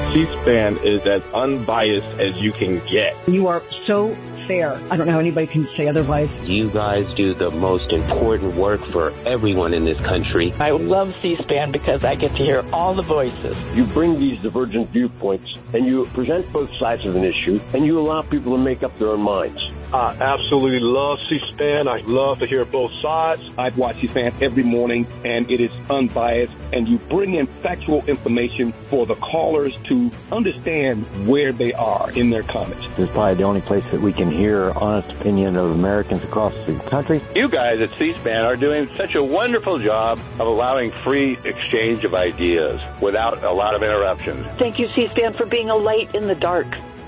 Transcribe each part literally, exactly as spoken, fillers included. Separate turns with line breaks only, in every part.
C-SPAN is as unbiased as you can get.
You are so fair. I don't know how anybody can say otherwise.
You guys do the most important work for everyone in this country.
I love C-SPAN because I get to hear all the voices.
You bring these divergent viewpoints and you present both sides of an issue and you allow people to make up their own minds.
I absolutely love C-SPAN. I love to hear both sides.
I watch C-SPAN every morning, and it is unbiased, and you bring in factual information for the callers to understand where they are in their comments.
This is probably the only place that we can hear honest opinion of Americans across the country.
You guys at C-SPAN are doing such a wonderful job of allowing free exchange of ideas without a lot of interruptions.
Thank you, C-SPAN, for being a light in the dark.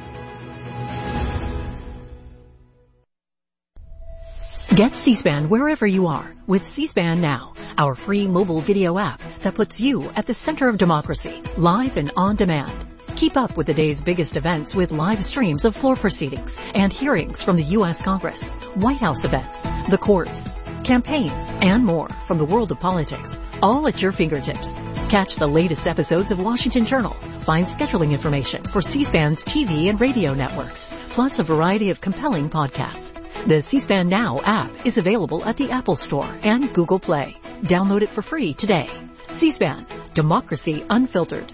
Get C-SPAN wherever you are with C-SPAN Now, our free mobile video app that puts you at the center of democracy, live and on demand. Keep up with the day's biggest events with live streams of floor proceedings and hearings from the U S Congress, White House events, the courts, campaigns, and more from the world of politics, all at your fingertips. Catch the latest episodes of Washington Journal. Find scheduling information for C-SPAN's T V and radio networks, plus a variety of compelling podcasts. The C-SPAN Now app is available at the Apple Store and Google Play. Download it for free today. C-SPAN, Democracy Unfiltered.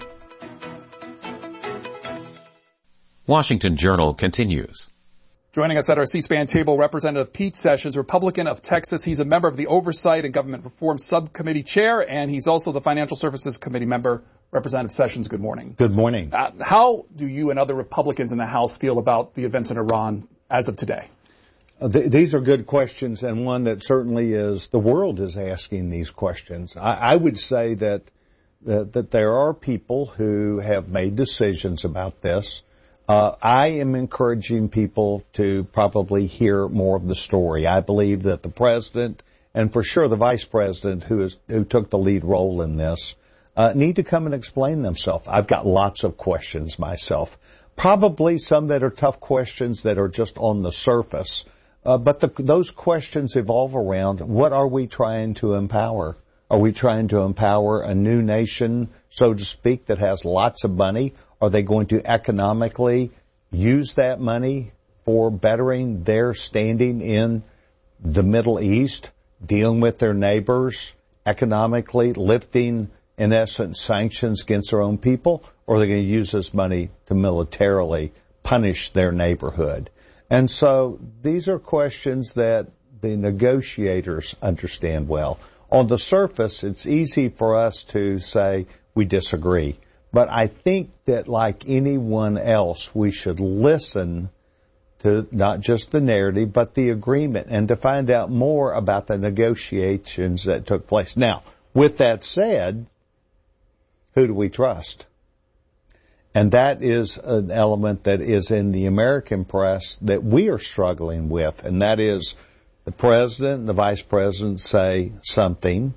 Washington Journal continues.
Joining us at our C-SPAN table, Representative Pete Sessions, Republican of Texas. He's a member of the Oversight and Government Reform Subcommittee Chair, and he's also the Financial Services Committee member. Representative Sessions, good morning.
Good morning.
Uh, how do you and other Republicans in the House feel about the events in Iran as of today?
Uh, th- these are good questions, and one that certainly is, the world is asking these questions. I, I would say that, that that there are people who have made decisions about this. Uh, I am encouraging people to probably hear more of the story. I believe that the president, and for sure the vice president who is who took the lead role in this, uh, need to come and explain themselves. I've got lots of questions myself. Probably some that are tough questions that are just on the surface. Uh, but the, those questions evolve around, what are we trying to empower? Are we trying to empower a new nation, so to speak, that has lots of money? Are they going to economically use that money for bettering their standing in the Middle East, dealing with their neighbors, economically lifting, in essence, sanctions against their own people? Or are they going to use this money to militarily punish their neighborhood? And so these are questions that the negotiators understand well. On the surface, it's easy for us to say we disagree. But I think that like anyone else, we should listen to not just the narrative, but the agreement, and to find out more about the negotiations that took place. Now, with that said, who do we trust? And that is an element that is in the American press that we are struggling with, and that is the president and the vice president say something.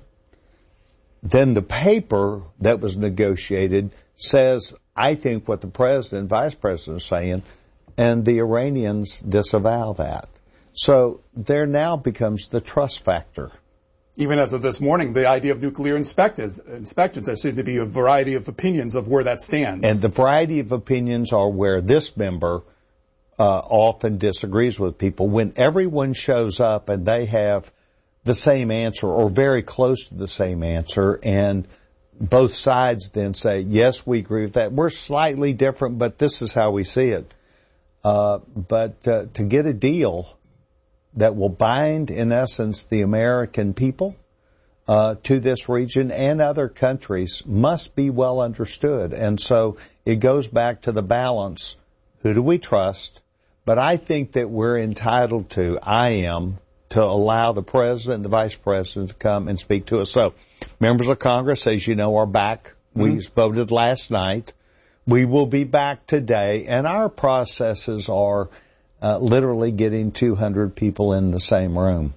Then the paper that was negotiated says, I think, what the president and vice president are saying, and the Iranians disavow that. So there now becomes the trust factor.
Even as of this morning, the idea of nuclear inspectors, inspections, there seem to be a variety of opinions of where that stands.
And the variety of opinions are where this member uh, often disagrees with people. When everyone shows up and they have the same answer or very close to the same answer, and both sides then say, yes, we agree with that. We're slightly different, but this is how we see it. Uh, but uh, to get a deal that will bind, in essence, the American people uh, to this region and other countries must be well understood. And so it goes back to the balance. Who do we trust? But I think that we're entitled to, I am, to allow the president and the vice president to come and speak to us. So members of Congress, as you know, are back. Mm-hmm. We voted last night. We will be back today. And our processes are Uh, literally getting two hundred people in the same room.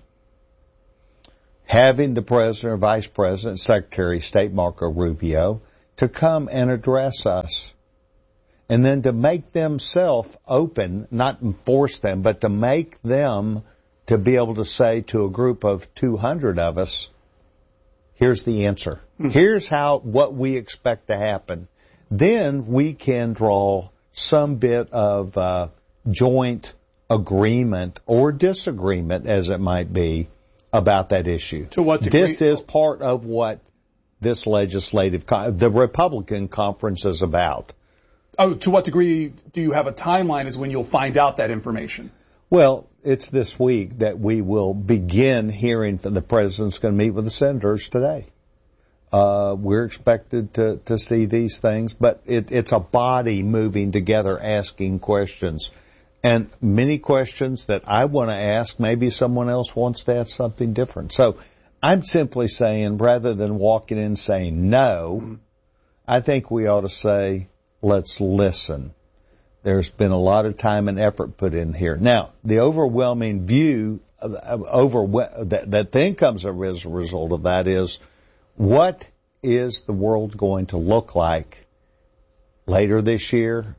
Having the president or vice president, Secretary of State Marco Rubio, to come and address us. And then to make themselves open, not force them, but to make them to be able to say to a group of two hundred of us, here's the answer. Mm-hmm. Here's how, what we expect to happen. then we can draw some bit of uh, joint agreement or disagreement, as it might be, about that issue.
To what degree?
This is part of what this legislative, con- the Republican conference is about.
Oh, to what degree do you have a timeline as when you'll find out that information?
Well, it's this week that we will begin hearing from the president's going to meet with the senators today. Uh, we're expected to, to see these things, but it, it's a body moving together asking questions. And many questions that I want to ask, maybe someone else wants to ask something different. So I'm simply saying, rather than walking in saying no, I think we ought to say, let's listen. There's been a lot of time and effort put in here. Now, the overwhelming view of, of over, that, that then comes as a result of that is, what is the world going to look like later this year,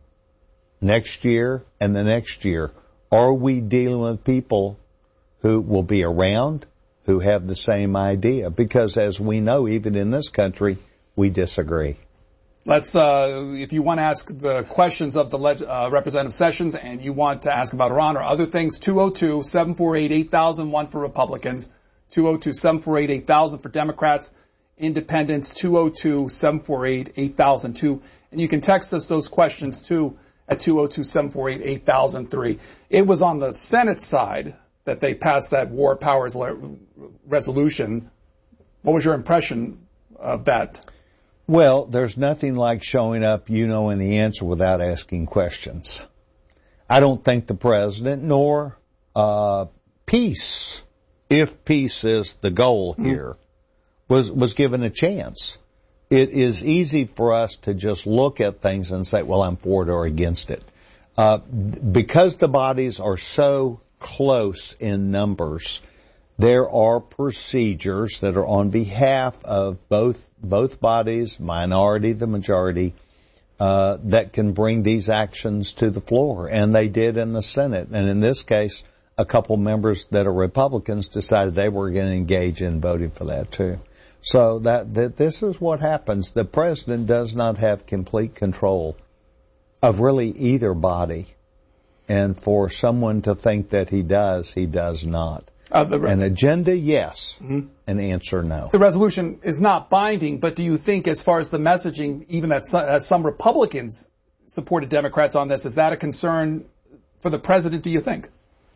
next year, and the next year? Are we dealing with people who will be around, who have the same idea? Because as we know, even in this country, we disagree.
Let's, uh, if you want to ask the questions of the leg- uh, Representative Sessions and you want to ask about Iran or other things, two oh two, seven four eight, eight thousand one for Republicans, two oh two, seven four eight, eight thousand for Democrats, Independents, two oh two, seven four eight, eight thousand two. And you can text us those questions, too, at two oh two, seven four eight, eight thousand three. It was on the Senate side that they passed that War Powers le- resolution. What was your impression of that?
Well, there's nothing like showing up, you knowing the answer without asking questions. I don't think the president nor uh, peace, if peace is the goal here, was was given a chance. It is easy for us to just look at things and say, well, I'm for it or against it. Uh, because the bodies are so close in numbers, there are procedures that are on behalf of both both bodies, minority, the majority, uh, that can bring these actions to the floor. And they did in the Senate. And in this case, a couple members that are Republicans decided they were going to engage in voting for that too. So that, that this is what happens. The president does not have complete control of really either body. And for someone to think that he does, he does not. Uh, the re- An agenda, yes. Mm-hmm. An answer, no.
The resolution is not binding, but do you think as far as the messaging, even that some, as some Republicans supported Democrats on this, is that a concern for the president, do you think?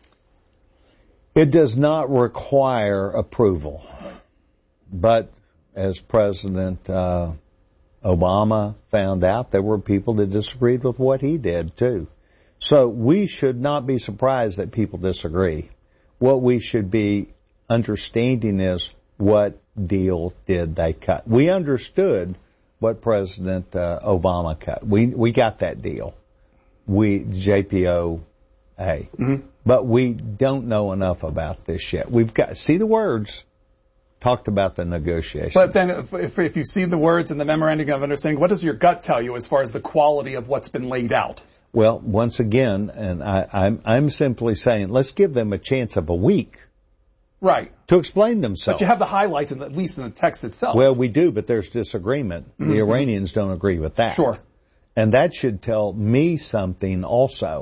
It does not require approval. But as President uh, Obama found out, there were people that disagreed with what he did, too. So we should not be surprised that people disagree. What we should be understanding is, what deal did they cut? We understood what President uh, Obama cut. We we got that deal. We J P O A. Mm-hmm. But we don't know enough about this yet. We've got see the words. Talked about the negotiation.
But then if, if, if you see the words in the memorandum of understanding, what does your gut tell you as far as the quality of what's been laid out?
Well, once again, and I, I'm, I'm simply saying, let's give them a chance of a week.
Right.
To explain themselves.
But you have the highlights, in the, at least in the text itself.
Well, we do, but there's disagreement. Mm-hmm. The Iranians don't agree with that.
Sure.
And that should tell me something also.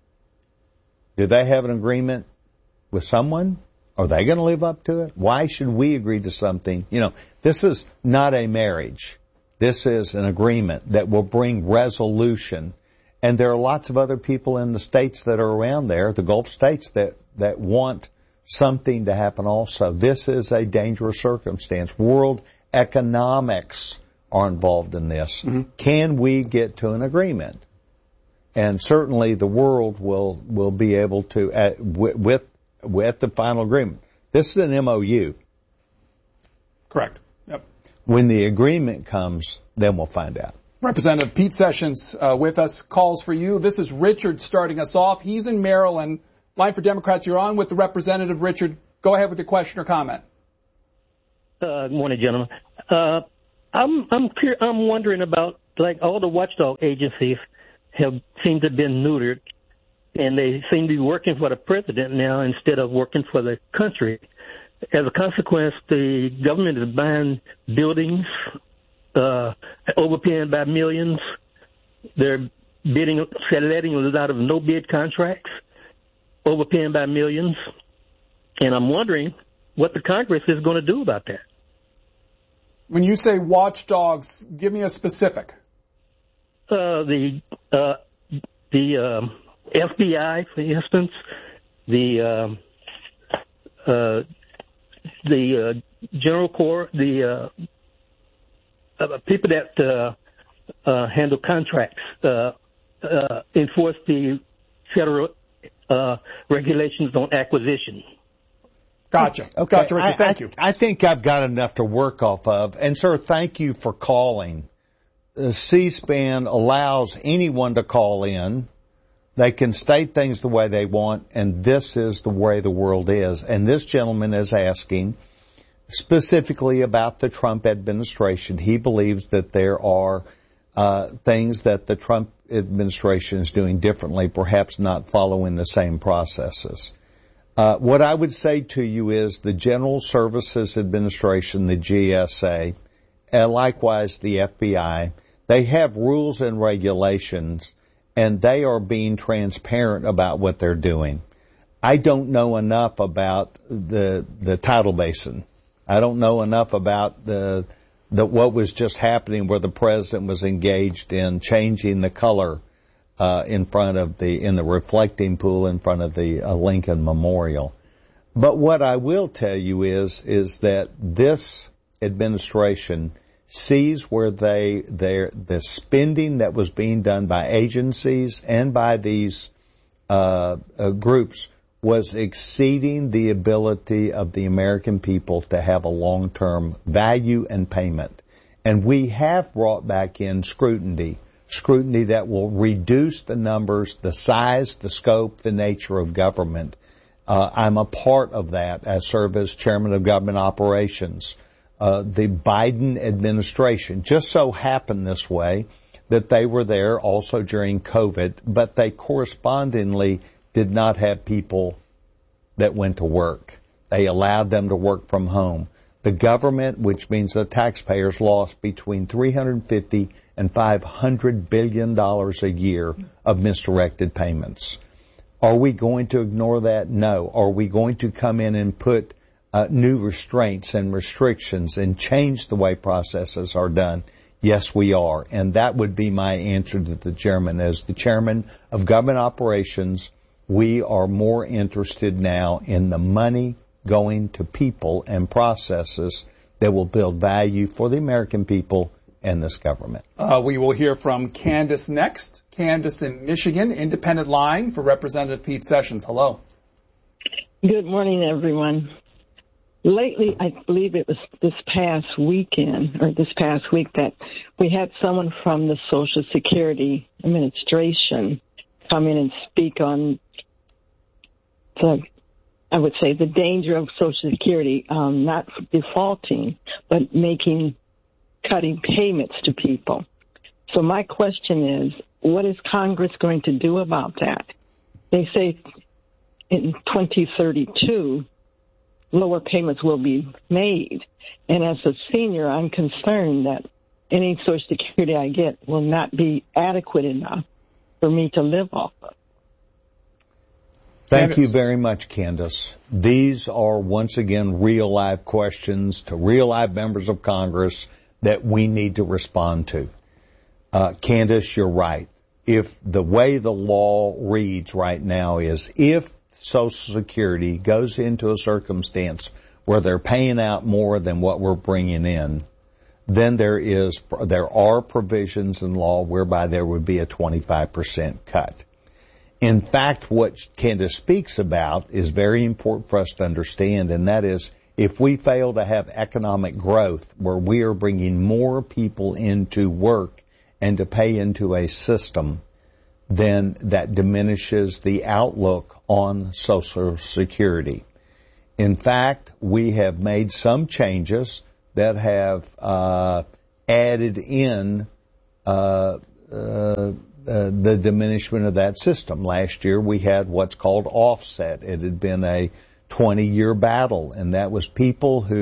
Do they have an agreement with someone? Are they going to live up to it? Why should we agree to something? You know, this is not a marriage. This is an agreement that will bring resolution. And there are lots of other people in the states that are around there, the Gulf states, that, that want something to happen also. This is a dangerous circumstance. World economics are involved in this. Mm-hmm. Can we get to an agreement? And certainly the world will, will be able to, uh, with, with the final agreement. This is an M O U.
Correct. Yep.
When the agreement comes, then we'll find out.
Representative Pete Sessions uh, with us, calls for you. This is Richard starting us off. He's in Maryland. Line for Democrats, you're on with the Representative. Richard, go ahead with your question or comment.
Uh, good morning, gentlemen. Uh, I'm I'm clear, I'm wondering about, like, all the watchdog agencies have seemed to have been neutered, and they seem to be working for the president now instead of working for the country. As a consequence, the government is buying buildings uh, overpaying by millions. They're bidding, letting a lot of no-bid contracts, overpaying by millions. And I'm wondering what the Congress is going to do about that.
When you say watchdogs, give me a specific.
Uh, the uh, the um, F B I, for instance, the um, uh, the uh, General Corps, the uh, uh, people that uh, uh, handle contracts, uh, uh, enforce the federal uh, regulations on acquisition.
Gotcha.
Okay.
Gotcha, Richard.
I,
thank
I,
you.
I think I've got enough to work off of. And, sir, thank you for calling. Uh, C-SPAN allows anyone to call in. They can state things the way they want, and this is the way the world is. And this gentleman is asking specifically about the Trump administration. He believes that there are uh, things that the Trump administration is doing differently, perhaps not following the same processes. Uh, what I would say to you is the General Services Administration, the G S A, and likewise the F B I, they have rules and regulations, and they are being transparent about what they're doing. I don't know enough about the the tidal basin. I don't know enough about the the what was just happening where the president was engaged in changing the color Uh, in front of the, in the reflecting pool in front of the uh, Lincoln Memorial. But what I will tell you is, is that this administration sees where they, their, the spending that was being done by agencies and by these, uh, uh, groups was exceeding the ability of the American people to have a long-term value and payment. And we have brought back in scrutiny scrutiny that will reduce the numbers, the size, the scope, the nature of government. Uh, I'm a part of that. I serve as chairman of government operations. Uh, the Biden administration just so happened this way that they were there also during COVID, but they correspondingly did not have people that went to work. They allowed them to work from home. The government, which means the taxpayers, lost between three hundred fifty and five hundred billion dollars a year of misdirected payments. Are we going to ignore that? No. Are we going to come in and put uh, new restraints and restrictions and change the way processes are done? Yes, we are. And that would be my answer to the chairman. As the chairman of government operations, we are more interested now in the money going to people and processes that will build value for the American people and this government.
Uh, we will hear from Candace next. Candace in Michigan, independent line for Representative Pete Sessions. Hello.
Good morning, everyone. Lately, I believe it was this past weekend or this past week that we had someone from the Social Security Administration come in and speak on the, I would say, the danger of Social Security, um, not defaulting, but making cutting payments to people. So my question is, what is Congress going to do about that? They say in twenty thirty-two, lower payments will be made. And as a senior, I'm concerned that any Social Security I get will not be adequate enough for me to live off of.
Thank Candace. you very much, Candace. These are, once again, real live questions to real live members of Congress that we need to respond to. Uh, Candace, you're right. If the way the law reads right now is if Social Security goes into a circumstance where they're paying out more than what we're bringing in, then there is there are provisions in law whereby there would be a twenty-five percent cut. In fact, what Candace speaks about is very important for us to understand, and that is if we fail to have economic growth where we are bringing more people into work and to pay into a system, then that diminishes the outlook on Social Security. In fact, we have made some changes that have uh, added in uh, uh, uh, the diminishment of that system. Last year we had what's called offset. It had been a twenty-year battle, and that was people who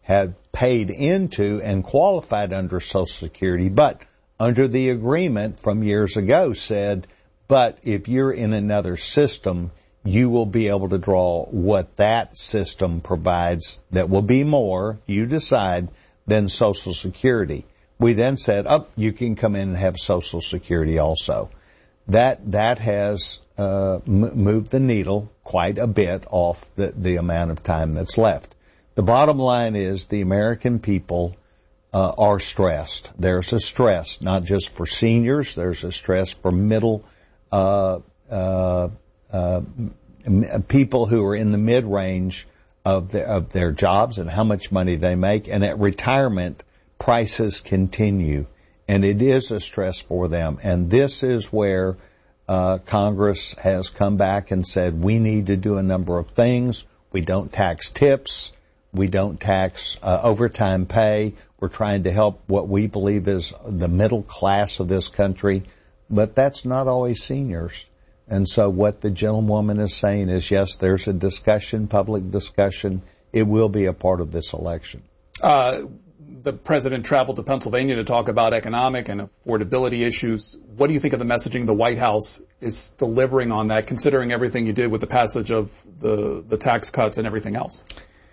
had paid into and qualified under Social Security, but under the agreement from years ago said, but if you're in another system, you will be able to draw what that system provides that will be more, you decide, than Social Security. We then said, oh, you can come in and have Social Security also. That that has uh, m- moved the needle quite a bit off the, the amount of time that's left. The bottom line is the American people uh, are stressed. There's a stress, not just for seniors. There's a stress for middle uh, uh, uh, m- people who are in the mid-range of, the, of their jobs and how much money they make. And at retirement, prices continue. And it is a stress for them. And this is where uh, Congress has come back and said, we need to do a number of things. We don't tax tips. We don't tax uh, overtime pay. We're trying to help what we believe is the middle class of this country. But that's not always seniors. And so what the gentlewoman is saying is, yes, there's a discussion, public discussion. It will be a part of this election.
Uh The president traveled to Pennsylvania to talk about economic and affordability issues. What do you think of the messaging the White House is delivering on that, considering everything you did with the passage of the, the tax cuts and everything else?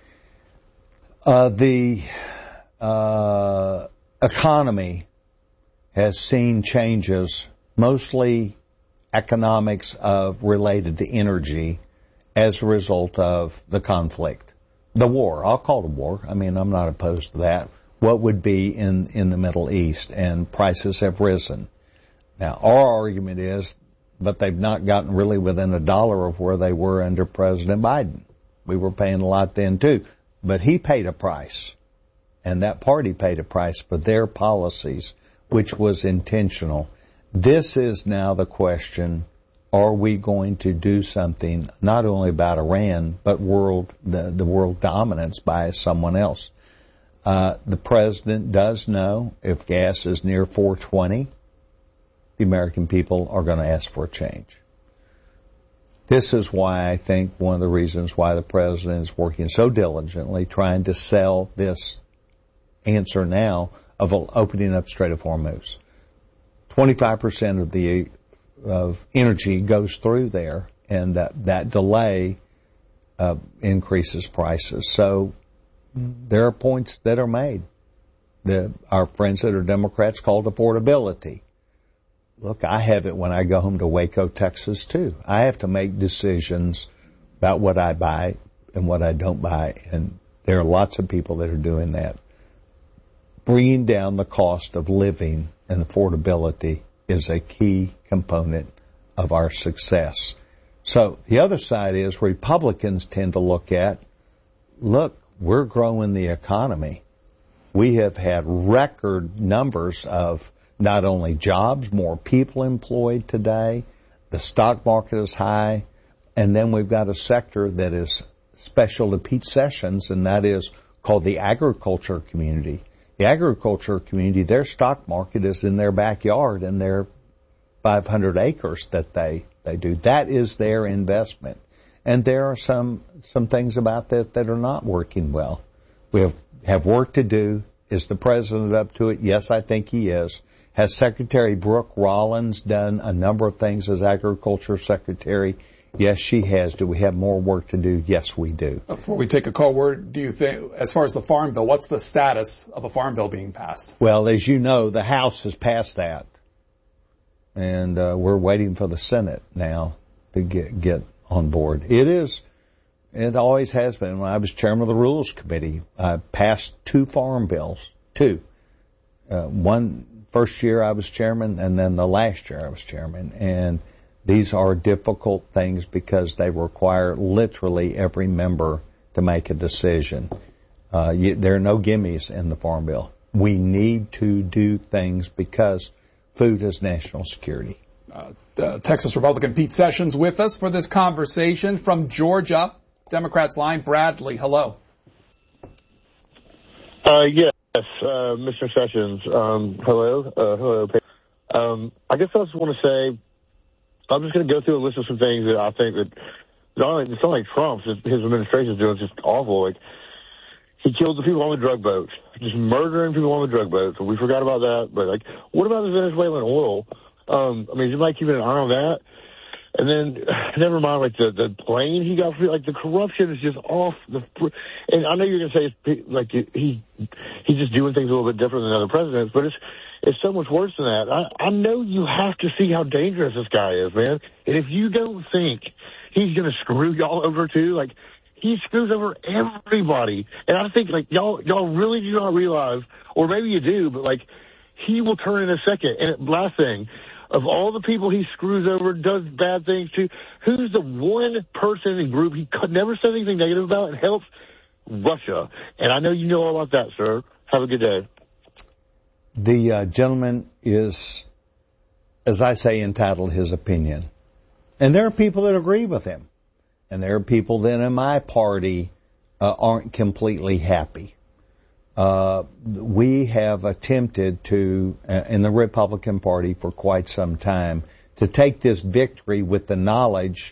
Uh, the uh, economy has seen changes, mostly economics of related to energy, as a result of the conflict. The war. I'll call it a war. I mean, I'm not opposed to that. What would be in, in the Middle East, and prices have risen. Now, our argument is, but they've not gotten really within a dollar of where they were under President Biden. We were paying a lot then, too. But he paid a price, and that party paid a price for their policies, which was intentional. This is now the question, are we going to do something not only about Iran, but world the, the world dominance by someone else? Uh, the president does know if gas is near four twenty, the American people are going to ask for a change. This is why I think one of the reasons why the president is working so diligently trying to sell this answer now of opening up Strait of Hormuz. twenty-five percent of the of energy goes through there, and that, that delay uh, increases prices. So there are points that are made. The, our friends that are Democrats called affordability. Look, I have it when I go home to Waco, Texas, too. I have to make decisions about what I buy and what I don't buy, and there are lots of people that are doing that. Bringing down the cost of living and affordability is a key component of our success. So the other side is Republicans tend to look at, look, we're growing the economy. We have had record numbers of not only jobs, more people employed today. The stock market is high. And then we've got a sector that is special to Pete Sessions, and that is called the agriculture community. The agriculture community, their stock market is in their backyard and their five hundred acres that they, they do. That is their investment. And there are some, some things about that that are not working well. We have, have work to do. Is the president up to it? Yes, I think he is. Has Secretary Brooke Rollins done a number of things as agriculture secretary? Yes, she has. Do we have more work to do? Yes, we do.
Before we take a call, where do you think, as far as the farm bill, what's the status of a farm bill being passed?
Well, as you know, the House has passed that. And uh, we're waiting for the Senate now to get, get on board. It is, it always has been. When I was chairman of the Rules Committee, I passed two farm bills, two. Uh, one first year I was chairman, and then the last year I was chairman. And these are difficult things because they require literally every member to make a decision. Uh, you, there are no gimmies in the farm bill. We need to do things because food is national security.
Uh, uh, Texas Republican Pete Sessions with us for this conversation from Georgia. Democrats line, Bradley, hello.
Uh, yes, uh, Mister Sessions, um, hello, uh, hello. Um, I guess I just want to say, I'm just going to go through a list of some things that I think that, it's not like Trump's, his administration is doing is just awful. Like, he killed the people on the drug boats, just murdering people on the drug boats. And we forgot about that. But, like, what about the Venezuelan oil? Um, I mean, is anybody keeping an eye on that? And then, never mind, like, the, the plane he got, like, the corruption is just off the, and I know you're going to say, it's, like, he, he's just doing things a little bit different than other presidents, but it's, it's so much worse than that. I, I know you have to see how dangerous this guy is, man. And if you don't think he's going to screw y'all over, too, like, he screws over everybody. And I think, like, y'all, y'all really do not realize, or maybe you do, but, like, he will turn in a second. And last thing, of all the people he screws over, does bad things to, who's the one person and group he could never say anything negative about and helps? Russia. And I know you know all about that, sir. Have a good day.
The uh, gentleman is, as I say, entitled his opinion. And there are people that agree with him. And there are people that in my party uh, aren't completely happy. Uh, we have attempted to, uh, in the Republican Party for quite some time, to take this victory with the knowledge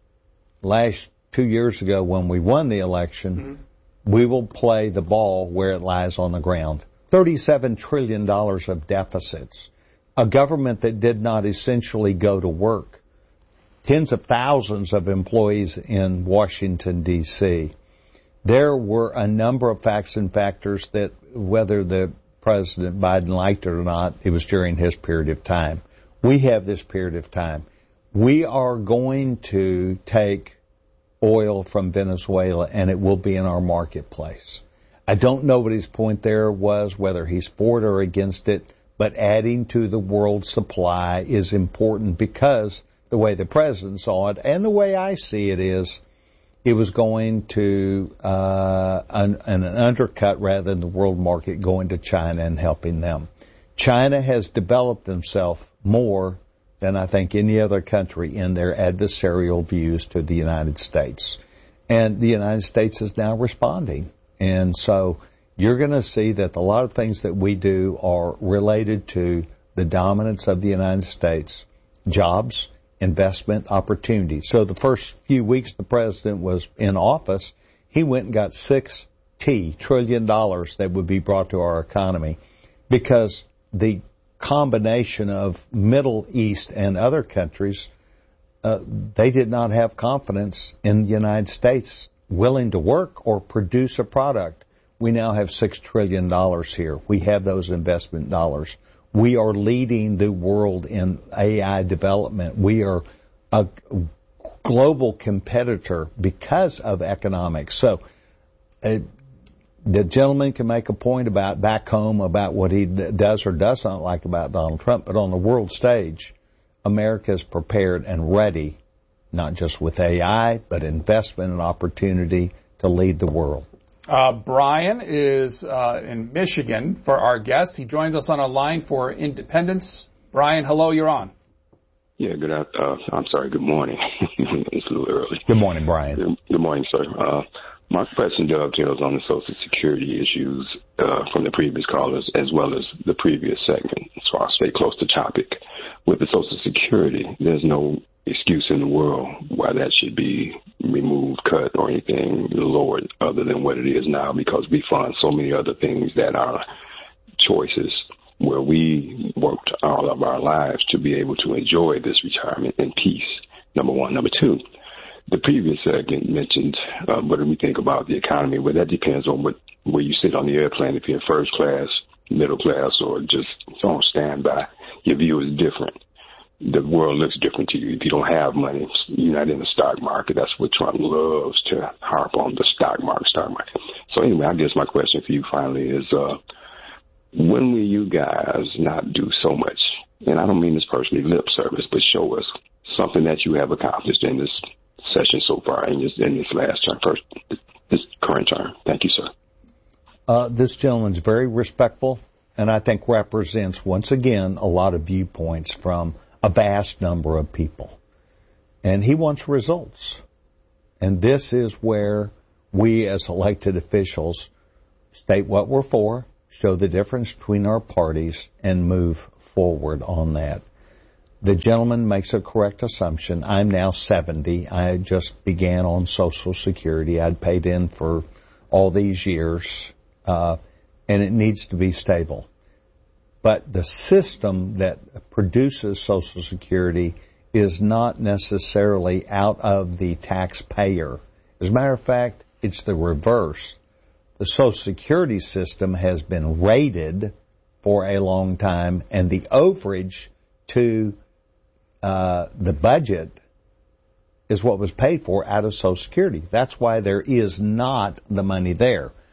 last two years ago when we won the election, mm-hmm. we will play the ball where it lies on the ground. thirty-seven trillion dollars of deficits. A government that did not essentially go to work. Tens of thousands of employees in Washington, D C There were a number of facts and factors that, whether the President Biden liked it or not, it was during his period of time. We have this period of time. We are going to take oil from Venezuela, and it will be in our marketplace. I don't know what his point there was, whether he's for it or against it, but adding to the world supply is important because the way the President saw it, and the way I see it is, it was going to uh, an, an undercut rather than the world market going to China and helping them. China has developed themselves more than I think any other country in their adversarial views to the United States. And the United States is now responding. And so you're going to see that a lot of things that we do are related to the dominance of the United States, jobs, investment opportunities. So the first few weeks the president was in office, he went and got six T trillion dollars that would be brought to our economy because the combination of Middle East and other countries, uh, they did not have confidence in the United States willing to work or produce a product. We now have six trillion dollars here. We have those investment dollars. We are leading the world in A I development. We are a global competitor because of economics. So uh, the gentleman can make a point about back home about what he d- does or does not like about Donald Trump, but on the world stage, America is prepared and ready, not just with A I, but investment and opportunity to lead the world.
Uh, Brian is uh, in Michigan for our guest. He joins us on a line for Independence. Brian, hello, you're on.
Yeah, good. Uh, I'm sorry. Good morning. It's a little early.
Good morning, Brian.
Good, good morning, sir. Uh, my question dovetails on the Social Security issues uh, from the previous callers, as well as the previous segment. So I'll stay close to topic. With the Social Security, there's no excuse in the world why that should be removed, cut, or anything lowered other than what it is now, because we fund so many other things that are choices where we worked all of our lives to be able to enjoy this retirement in peace, number one. Number two, the previous segment mentioned uh, what do we think about the economy? Well, that depends on what where you sit on the airplane. If you're in first class, middle class, or just on standby, your view is different. The world looks different to you. If you don't have money, you're not in the stock market. That's what Trump loves to harp on, the stock market, stock market. So anyway, I guess my question for you finally is, uh, when will you guys not do so much? And I don't mean this personally lip service, but show us something that you have accomplished in this session so far, in this, in this last term, first, this current term. Thank you, sir.
Uh, this gentleman's very respectful, and I think represents, once again, a lot of viewpoints from a vast number of people. And he wants results. And this is where we as elected officials state what we're for, show the difference between our parties, and move forward on that. The gentleman makes a correct assumption. I'm now seventy. I just began on Social Security. I'd paid in for all these years, uh, and it needs to be stable. But the system that produces Social Security is not necessarily out of the taxpayer. As a matter of fact, it's the reverse. The Social Security system has been rated for a long time, and the overage to uh, the budget is what was paid for out of Social Security. That's why there is not the money there.